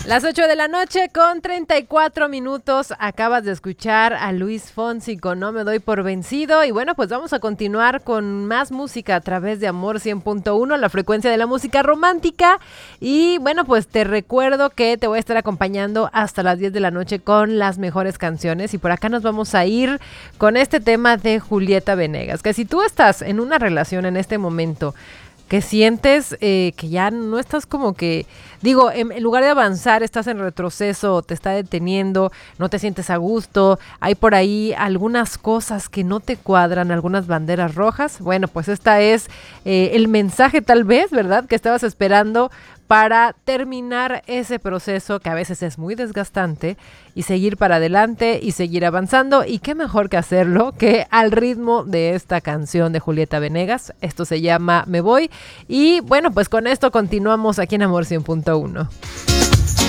Las 8 de la noche con 34 minutos. Acabas de escuchar a Luis Fonsi con No me doy por vencido. Y bueno, pues vamos a continuar con más música a través de Amor 100.1, la frecuencia de la música romántica. Y bueno, pues te recuerdo que te voy a estar acompañando hasta las 10 de la noche con las mejores canciones. Y por acá nos vamos a ir con este tema de Julieta Venegas. Que si tú estás en una relación en este momento, que sientes que ya no estás como que, digo, en lugar de avanzar, estás en retroceso, te está deteniendo, no te sientes a gusto, hay por ahí algunas cosas que no te cuadran, algunas banderas rojas. Bueno, pues esta es el mensaje tal vez, ¿verdad?, que estabas esperando para terminar ese proceso que a veces es muy desgastante y seguir para adelante y seguir avanzando. Y qué mejor que hacerlo que al ritmo de esta canción de Julieta Venegas. Esto se llama Me Voy. Y bueno, pues con esto continuamos aquí en Amor 100.1.